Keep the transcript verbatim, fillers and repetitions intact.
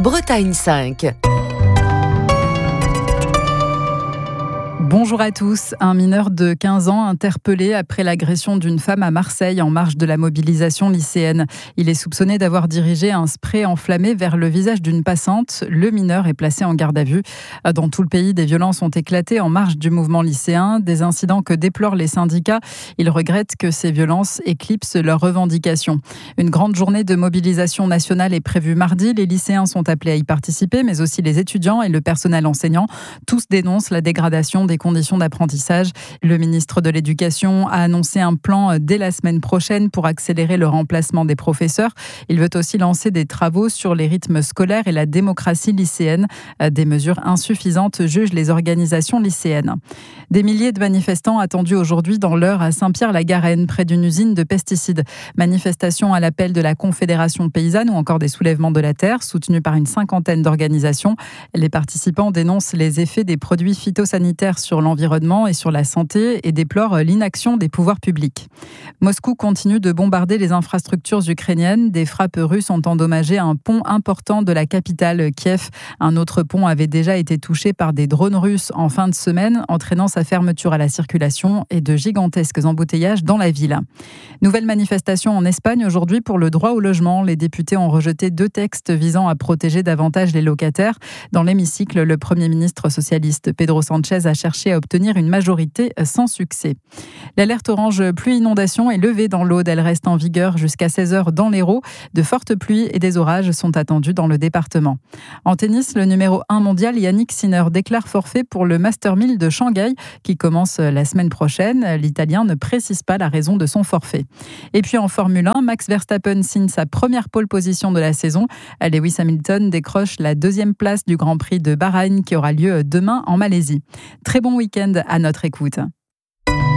Bretagne cinq. Bonjour à tous. Un mineur de quinze ans interpellé après l'agression d'une femme à Marseille en marge de la mobilisation lycéenne. Il est soupçonné d'avoir dirigé un spray enflammé vers le visage d'une passante. Le mineur est placé en garde à vue. Dans tout le pays, des violences ont éclaté en marge du mouvement lycéen, des incidents que déplorent les syndicats. Ils regrettent que ces violences éclipsent leurs revendications. Une grande journée de mobilisation nationale est prévue mardi. Les lycéens sont appelés à y participer, mais aussi les étudiants et le personnel enseignant. Tous dénoncent la dégradation des conditions d'apprentissage. Le ministre de l'Éducation a annoncé un plan dès la semaine prochaine pour accélérer le remplacement des professeurs. Il veut aussi lancer des travaux sur les rythmes scolaires et la démocratie lycéenne. Des mesures insuffisantes, jugent les organisations lycéennes. Des milliers de manifestants attendus aujourd'hui dans l'Eure à Saint-Pierre-la-Garenne, près d'une usine de pesticides. Manifestation à l'appel de la Confédération paysanne ou encore des soulèvements de la terre, soutenus par une cinquantaine d'organisations. Les participants dénoncent les effets des produits phytosanitaires sur l'environnement et sur la santé et déplore l'inaction des pouvoirs publics. Moscou continue de bombarder les infrastructures ukrainiennes. Des frappes russes ont endommagé un pont important de la capitale Kiev. Un autre pont avait déjà été touché par des drones russes en fin de semaine, entraînant sa fermeture à la circulation et de gigantesques embouteillages dans la ville. Nouvelle manifestation en Espagne aujourd'hui pour le droit au logement. Les députés ont rejeté deux textes visant à protéger davantage les locataires. Dans l'hémicycle, le Premier ministre socialiste Pedro Sánchez a cherché à obtenir une majorité sans succès. L'alerte orange pluie-inondation est levée dans l'Aude. Elle reste en vigueur jusqu'à seize heures dans l'Hérault. De fortes pluies et des orages sont attendus dans le département. En tennis, le numéro un mondial Yannick Sinner déclare forfait pour le Master mille de Shanghai qui commence la semaine prochaine. L'Italien ne précise pas la raison de son forfait. Et puis en Formule un, Max Verstappen signe sa première pole position de la saison. Lewis Hamilton décroche la deuxième place du Grand Prix de Bahreïn qui aura lieu demain en Malaisie. Très bon week-end à notre écoute.